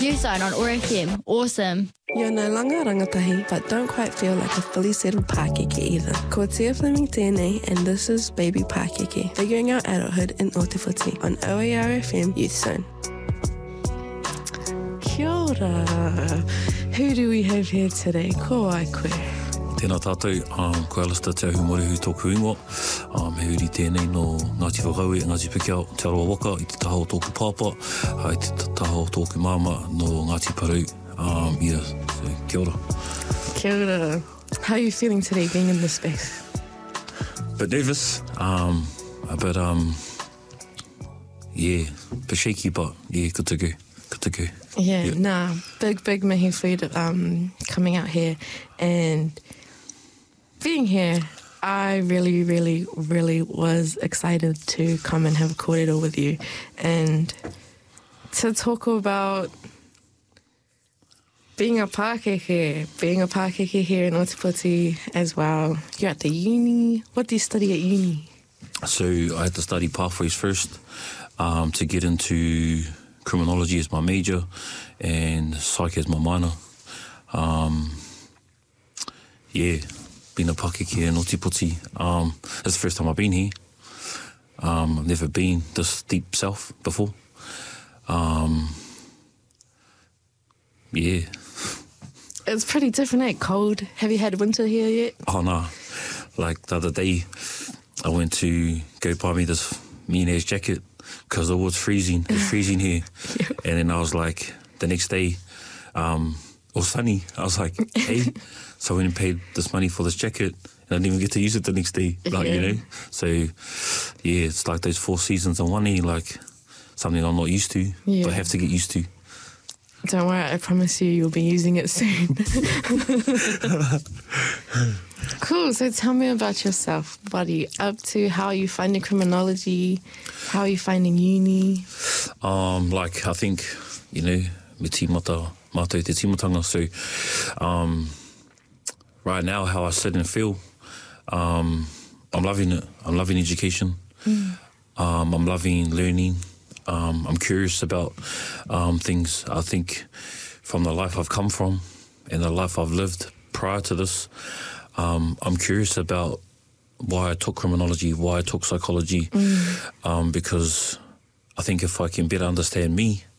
Youth Zone on OAR FM. Awesome. You're no longer rangatahi, but don't quite feel like a fully settled Pākeke either. Ko Tia Fleming tēnei, and this is Baby Pākeke, figuring out adulthood in Ōtewhiti on OAR FM Youth Zone. Kia ora. Who do we have here today? Ko ai koe. Tēnā tātou, koe Alistair te ahu morihu tōku ingoa. He uri tēnei no Ngāti Whakaue, Ngāti Pikiao, Te Aroa Waka, i te taha o tōku pāpā, i te taha o tōku māma no Ngāti Parau. So kia ora. Kia ora. How are you feeling today being in this space? A bit nervous, a bit, bit shaky, but yeah, good to go. Good to go. Yeah, nah, big mihi for you to, coming out here and being here. I really was excited to come and have a kōrero with you and to talk about being a Pākeke here in Ōtewhiti as well. You're at the uni. What do you study at uni? So I had to study pathways first to get into criminology as my major and psych as my minor. Been a Pākeke in Ōtewhiti. That's the first time I've been here. I've never been this deep south before. It's pretty different, eh? Cold. Have you had winter here yet? Oh, no. Like the other day, I went to go buy me this mean-ass jacket because it was freezing. It's freezing here. Yeah. And then I was like, the next day, it was sunny. I was like, hey. So I went and paid this money for this jacket and I didn't even get to use it the next day. Like, you know? So, yeah, it's like those 4 seasons in one year, like something I'm not used to, but I have to get used to. Don't worry, I promise you'll be using it soon. Cool, so tell me about yourself. What are you up to? How are you finding criminology? How are you finding uni? Like, I think, you know, me tīmata, mātou te tīmatanga. So, right now, how I sit and feel, I'm loving it. I'm loving education. I'm loving learning. I'm curious about things. I think from the life I've come from and the life I've lived prior to this, I'm curious about why I took criminology, why I took psychology, because I think if I can better understand me